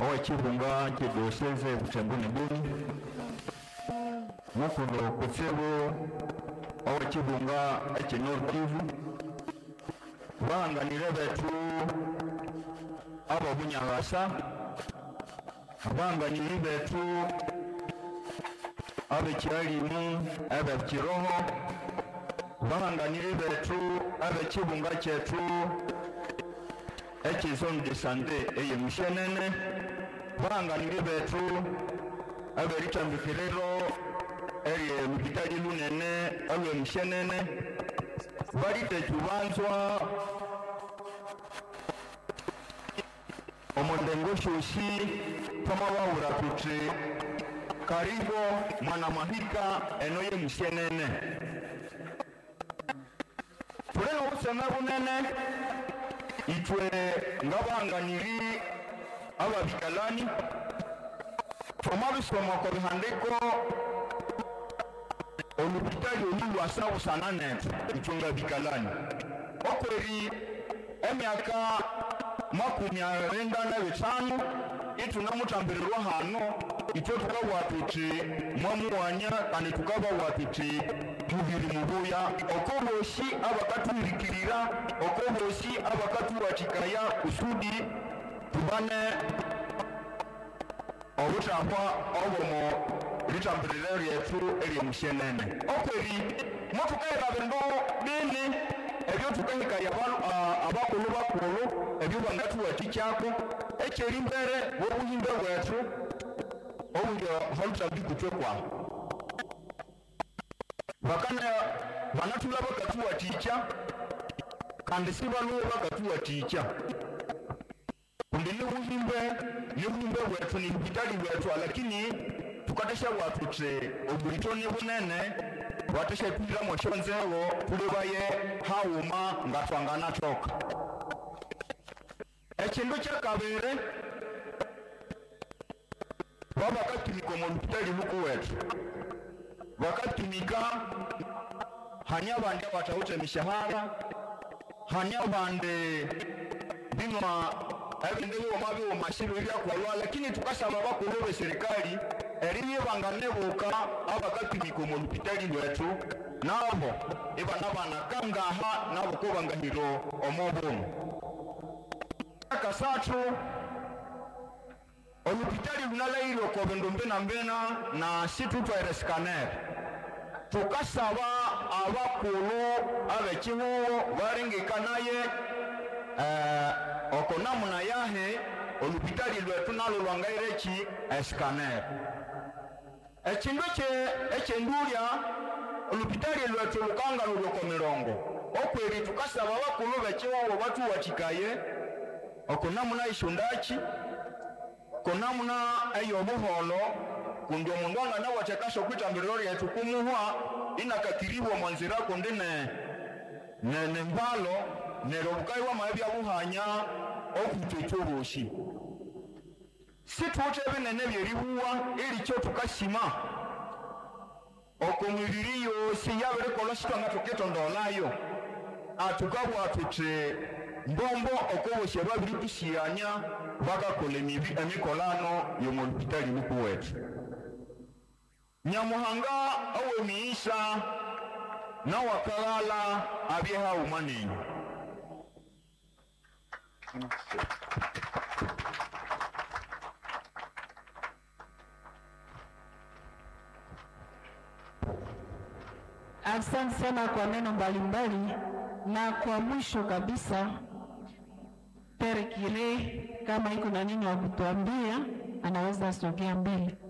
Owekibunga kidoseze Butembuni Buni mukulo kutsebo owekibunga ekinor Kivu banganire betu ababunyabasa banganire betu abekyalimu abekiroho banganire betu abekibunga kyetu ekizone de sante eye mushenene banganire betu aberitambikirero eye mukitali lunene alwe mushenene balite tubanzwa omondengo shoshi tomabawura kuti karibo mwana mahika enoye mushenene tuleno busema bunene itwe ngabanganiri ababikalani twamabisoma ko bihandiko olupitali olulwasa busanane itwe bikalani okweri emyaka 25 itunamutambirirwa hano itwe tukabwatuti mwamuwanya kandi tukabawatuti tubiri mubuya okoboshi abakatwirikirira okoboshi abakatwachikaya usudi tubane obutahwa obomo litambirire lyetu elyemushenene okweri motukaira bendo bini ebyo tukahikaya abakulu bakulu ebyo bangatuwatikyako ekyeri mbere wobuhimbe bwetu obulyo halutambikutwekwa bakana banatula bakatuwatikya kandi sibaluwe bakatuwatikya kundi nibuhimbe bwetu ni bitali bwetu lakini tukatesha watute obulitoni bunene watesha tulira moshonzewo tulibaye hauma ngatwangana toka ekindu kyakabere babakatumika mu bitali lukuwetu bakatumika hanya bande batawuta mishahara hanya bande bima ebindewo mabiwo mashiru ili akwalwa lakini tukasaba bakulu be serikali eriye banganebuka abakatumika mu bitali lwetu nabo ibanabana kangaha nabo ko bangahiro omobono kasatu olupitali lunalairo ko bendombe na mbena na situtwa scanner tukasaba abakulu abekihuo barengekanaye okonamuna yahe olupitali lwetu nalo lwangaireki scanner ekindu ekyendulya olupitali lwetu lukanga luloko mirongo okweri tukasaba abakulu bekihuo batuwachikaye okonamuna ishundachi konamuna eyobuholo kundi omundu angana watekasha okwitambiriro lyetu kumuhwa inakakiribwa mwanzira kundi ne mbalo nerobukai wa maebya buhanya okutwechoboshi situte binene byeribuwa ili kyo tukashima okumubiri yose yabere kolositanga tuketondolayo atukabwa tute mbombo okoboshi babiri tushiyanya bakakola emikolano yomulupitali lukuwetu nyamuhanga awe miisha na wakalala abyeha umanenyi Asante sana kwa neno mbalimbali. Na kwa mwisho kabisa, Pere Kire kama iko na nini wa kutuambia anaweza sogea mbele.